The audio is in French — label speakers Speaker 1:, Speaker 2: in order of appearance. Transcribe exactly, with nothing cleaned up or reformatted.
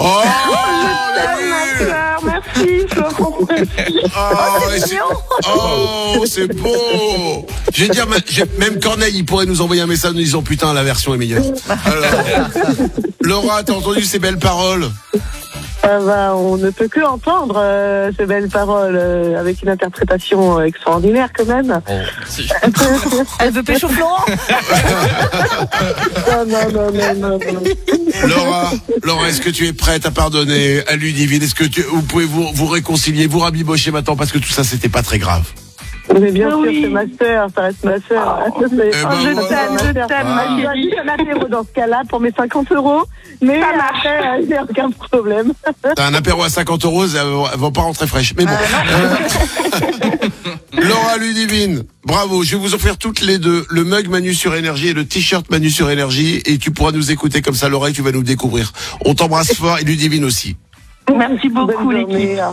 Speaker 1: Oh,
Speaker 2: ma soeur, merci, Florent.
Speaker 1: oh, c'est, oh, c'est beau. Je vais dire, même Corneille, il pourrait nous envoyer un message en nous disant putain, la version est meilleure. Alors, Laura, t'as entendu ces belles paroles?
Speaker 2: Ah bah, on ne peut que entendre euh, ces belles paroles euh, avec une interprétation euh, extraordinaire quand même.
Speaker 3: Oh, c'est...
Speaker 4: Elle veut pécho Florent.
Speaker 2: non, non, non, non, non, non.
Speaker 1: Laura, Laura, est-ce que tu es prête à pardonner à Ludivine? Est-ce que tu, vous pouvez vous, vous réconcilier, vous rabibocher maintenant parce que tout ça c'était pas très grave?
Speaker 2: Mais bien
Speaker 5: Ah
Speaker 2: sûr,
Speaker 5: oui.
Speaker 2: c'est ma sœur, ça reste ma sœur.
Speaker 1: Eh ben
Speaker 2: je
Speaker 1: voilà.
Speaker 2: t'aime, je t'aime,
Speaker 1: Ah.
Speaker 2: ma chérie. Je un apéro dans ce cas-là pour mes cinquante euros. Mais
Speaker 5: Ça marche.
Speaker 2: après, il n'y a aucun problème.
Speaker 1: T'as un apéro à cinquante euros, elles vont pas rentrer fraîches. Mais bon. Euh, Laura, Ludivine, bravo. Je vais vous offrir toutes les deux le mug Manu sur Énergie et le t-shirt Manu sur Énergie. Et tu pourras nous écouter comme ça, Laura, et tu vas nous découvrir. On t'embrasse fort et Ludivine aussi.
Speaker 5: Merci beaucoup,
Speaker 2: Bonne
Speaker 5: l'équipe.
Speaker 2: journée.